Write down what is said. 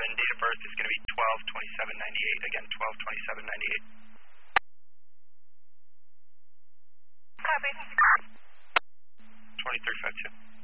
and date of birth is going to be 12/27/98. Again, 12/27/98. Copy. 2352.